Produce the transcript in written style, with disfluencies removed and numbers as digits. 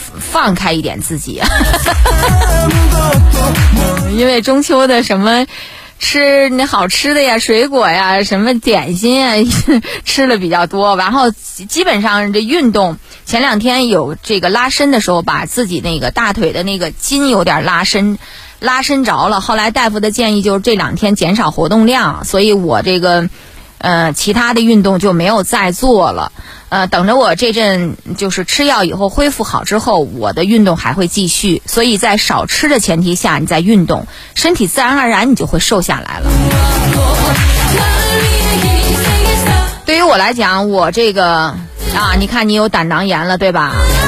放开一点自己。因为中秋的什么吃那好吃的呀，水果呀，什么点心啊，吃了比较多。然后基本上这运动，前2天有这个拉伸的时候，把自己那个大腿的那个筋有点拉伸着了。后来大夫的建议就是这2天减少活动量，所以我这个其他的运动就没有再做了。等着我这阵就是吃药以后恢复好之后，我的运动还会继续。所以在少吃的前提下，你在运动，身体自然而然你就会瘦下来了。对于我来讲，我这个你看你有胆囊炎了，对吧？